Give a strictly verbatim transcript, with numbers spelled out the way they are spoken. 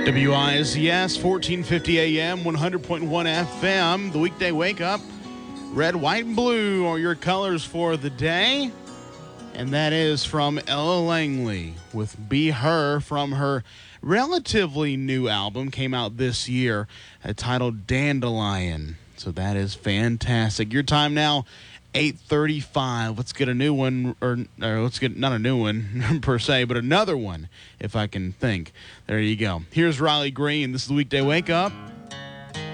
W I Z S, fourteen fifty A M, one hundred point one F M. The weekday wake up. Red, white, and blue are your colors for the day. And that is from Ella Langley with Be Her from her relatively new album. Came out this year, uh, titled Dandelion. So that is fantastic. Your time now, eight thirty-five. Let's get a new one, or, or let's get, not a new one per se, but another one, if I can think. There you go. Here's Riley Green. This is the weekday wake up.